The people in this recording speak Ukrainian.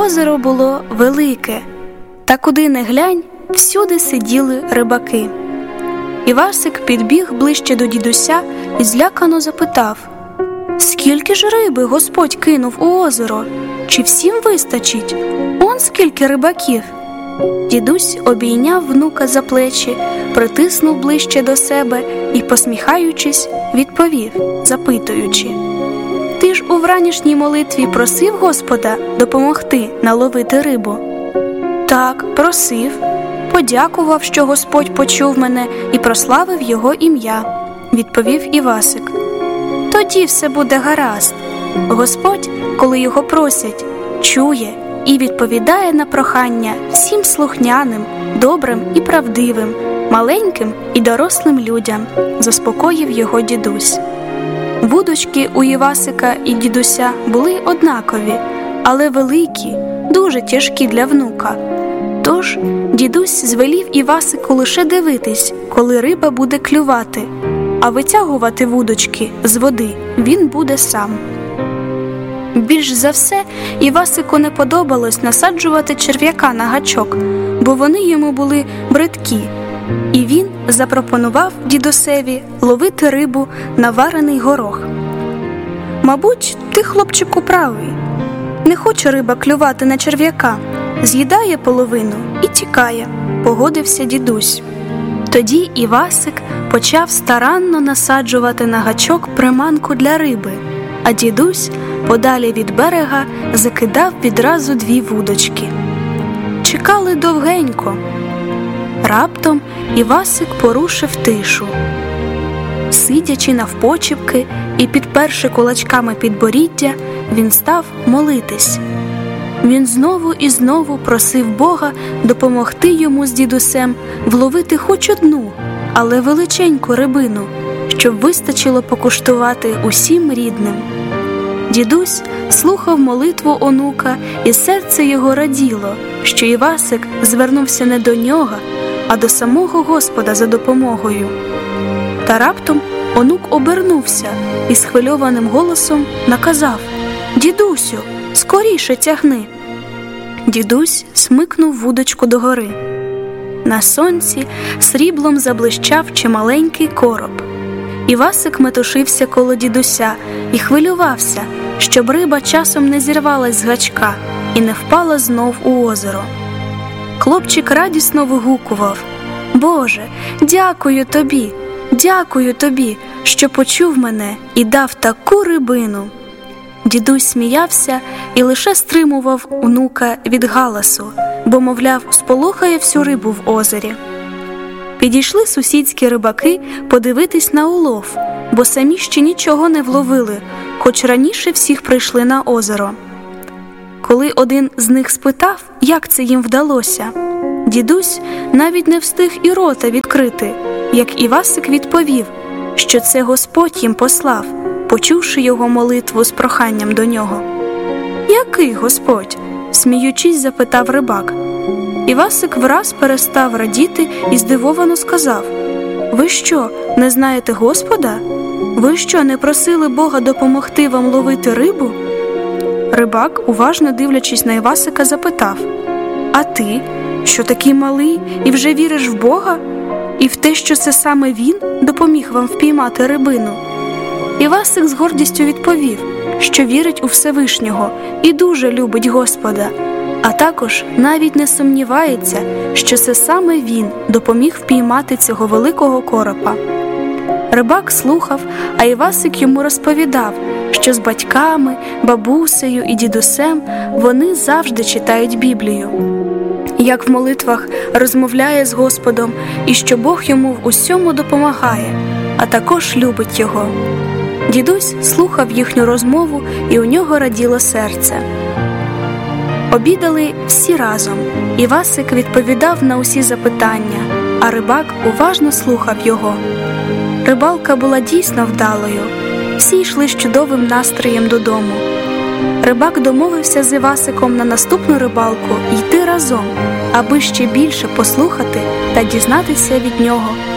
Озеро було велике, та куди не глянь, всюди сиділи рибаки. Івасик підбіг ближче до дідуся і злякано запитав: «Скільки ж риби Господь кинув у озеро? Чи всім вистачить? Он скільки рибаків!» Дідусь обійняв внука за плечі, притиснув ближче до себе і, посміхаючись, відповів, запитуючи: «Ти ж у вранішній молитві просив Господа допомогти наловити рибу?» «Так, просив. Подякував, що Господь почув мене і прославив Його ім'я», – відповів Івасик. «Тоді все буде гаразд. Господь, коли Його просять, чує і відповідає на прохання всім слухняним, добрим і правдивим, маленьким і дорослим людям», – заспокоїв його дідусь. Вудочки у Івасика і дідуся були однакові, але великі, дуже тяжкі для внука. Тож дідусь звелів Івасику лише дивитись, коли риба буде клювати, а витягувати вудочки з води він буде сам. Більш за все, Івасику не подобалось насаджувати черв'яка на гачок, бо вони йому були бридкі, і він запропонував дідусеві ловити рибу на варений горох. «Мабуть, ти, хлопчику, правий. Не хоче риба клювати на черв'яка, з'їдає половину і тікає», – погодився дідусь. Тоді Івасик почав старанно насаджувати на гачок приманку для риби, а дідусь подалі від берега закидав відразу 2 вудочки. Чекали довгенько. Раптом Івасик порушив тишу. Сидячи навпочіпки і підперши кулачками підборіддя, він став молитись. Він знову і знову просив Бога допомогти йому з дідусем вловити хоч одну, але величеньку рибину, щоб вистачило покуштувати усім рідним. Дідусь слухав молитву онука, і серце його раділо, що Івасик звернувся не до нього, а до самого Господа за допомогою. Та раптом онук обернувся і схвильованим голосом наказав: «Дідусю, скоріше тягни!» Дідусь смикнув вудочку догори. На сонці сріблом заблищав чималенький короб. Івасик метушився коло дідуся і хвилювався, щоб риба часом не зірвалась з гачка і не впала знов у озеро. Хлопчик радісно вигукував: «Боже, дякую тобі, що почув мене і дав таку рибину!» Дідусь сміявся і лише стримував онука від галасу, бо, мовляв, сполохає всю рибу в озері. Підійшли сусідські рибаки подивитись на улов, бо самі ще нічого не вловили, хоч раніше всіх прийшли на озеро. Коли один з них спитав, як це їм вдалося, дідусь навіть не встиг і рота відкрити, як Івасик відповів, що це Господь їм послав, почувши його молитву з проханням до нього. «Який Господь?» – сміючись, запитав рибак. Івасик враз перестав радіти і здивовано сказав: «Ви що, не знаєте Господа? Ви що, не просили Бога допомогти вам ловити рибу?» Рибак, уважно дивлячись на Івасика, запитав: «А ти, що такий малий і вже віриш в Бога? І в те, що це саме Він допоміг вам впіймати рибину?» Івасик з гордістю відповів, що вірить у Всевишнього і дуже любить Господа, а також навіть не сумнівається, що це саме він допоміг впіймати цього великого коропа. Рибак слухав, а Івасик йому розповідав, що з батьками, бабусею і дідусем вони завжди читають Біблію, як в молитвах розмовляє з Господом і що Бог йому в усьому допомагає, а також любить його. Дідусь слухав їхню розмову, і у нього раділо серце. Обідали всі разом. Івасик відповідав на усі запитання, а рибак уважно слухав його. Рибалка була дійсно вдалою. Всі йшли з чудовим настроєм додому. Рибак домовився з Івасиком на наступну рибалку йти разом, аби ще більше послухати та дізнатися від нього